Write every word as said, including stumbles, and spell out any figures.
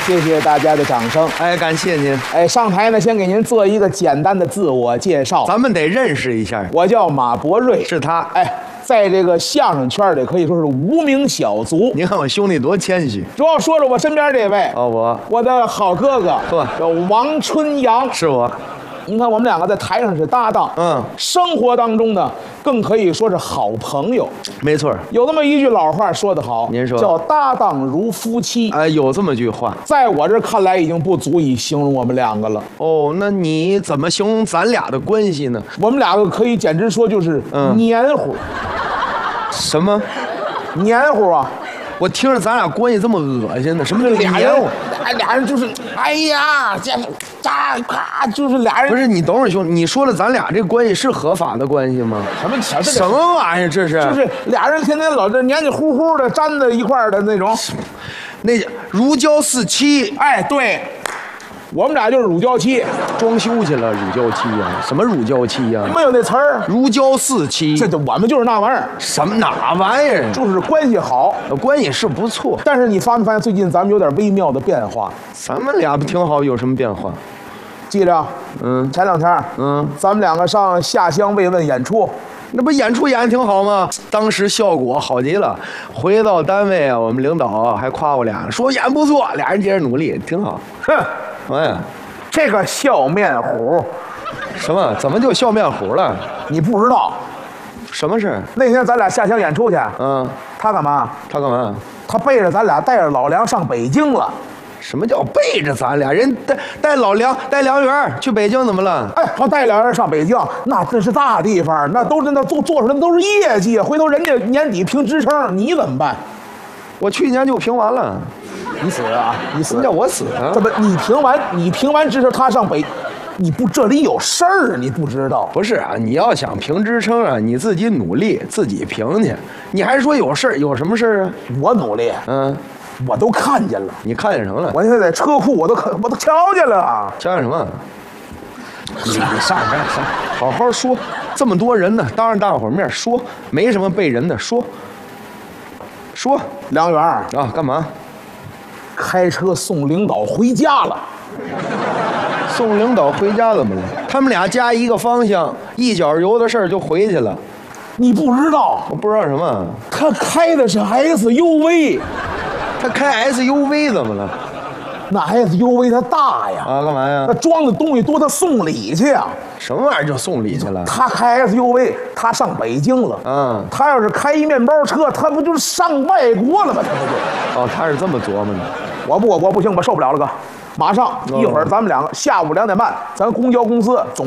谢谢大家的掌声。 哎，感谢您。 哎，上台呢，先给您做一个简单的自我介绍。 咱们得认识一下。 我叫马伯瑞， 是他。 哎，在这个相声圈里可以说是无名小卒。 你看我兄弟多谦虚。 主要说说我身边这位哦，我我的好哥哥， 呵叫王春阳， 是我。 您看我们两个在台上是搭档， 嗯， 生活当中呢更可以说是好朋友。 没错， 有那么一句老话说得好， 您说叫搭档如夫妻。 哎，有这么句话， 在我这看来已经不足以形容我们两个了。 哦，那你怎么形容咱俩的关系呢？ 我们俩个可以简直说就是黏糊。 什么？ 黏糊啊！ 我听着咱俩关系这么恶心呢，什么叫俩人黏糊？ 俩人就是，哎呀，这扎咔，就是俩人。 不是你等会儿兄，你说了咱俩这关系是合法的关系吗？ 什么什什么玩意儿？这是就是俩人天天老这黏黏糊糊的粘在一块儿的那种， 那如胶似漆。 哎，对。我们俩就是乳胶漆， 装修去了，乳胶漆呀、啊？什么乳胶漆呀、啊？ 没有那词儿， 如胶似漆。 这我们就是那玩意儿。 什么哪玩意儿？ 就是关系好， 关系是不错。 但是你发没发现最近咱们有点微妙的变化？ 咱们俩不挺好，有什么变化？ 记着， 嗯， 前两天， 嗯， 咱们两个上下乡慰问演出。 那不演出演的挺好吗？当时效果好极了。回到单位啊，我们领导还夸我俩，说演不错，俩人接着努力，挺好。 哼， 哎呀， 这个笑面虎， 什么？怎么就笑面虎了？ 你不知道？ 什么事？ 那天咱俩下乡演出去， 嗯， 他干嘛？ 他干嘛？ 他背着咱俩带着老梁上北京了。 什么叫背着咱俩人带带老梁带梁元去北京怎么了？ 哎，好带两人上北京，那真是大地方，那都是那做做出来都是业绩。回头人家年底评职称，你怎么办？ 我去年就评完了。 你死啊！你死！ 什么叫我死啊？ 这不，你评完你评完职称，他上北，你不这里有事儿，你不知道？ 不是啊，你要想评职称啊，你自己努力自己评去。你还说有事儿？有什么事儿啊？ 我努力， 嗯。 我都看见了， 你看见什么了？ 我现在在车库，我都看，我都瞧见了。 瞧见什么？你你上上上，好好说。这么多人呢，当着大伙面说，没什么背人的，说说。 梁元啊， 干嘛？ 开车送领导回家了。 送领导回家怎么了？他们俩加一个方向，一脚油的事儿就回去了。 你不知道？ 我不知道什么。 他开的是 S U V。 他开 S U V 怎么了？ 那 S U V 它大呀！ 啊，干嘛呀？ 那装的东西多，他送礼去呀！ 什么玩意儿就送礼去了？ 他开 S U V， 他上北京了。 嗯， 他要是开一面包车，他不就是上外国了吗？他不就？ 哦，他是这么琢磨的。 我不，我不行，我受不了了，哥。马上一会儿咱们两个下午两点半，咱公交公司总。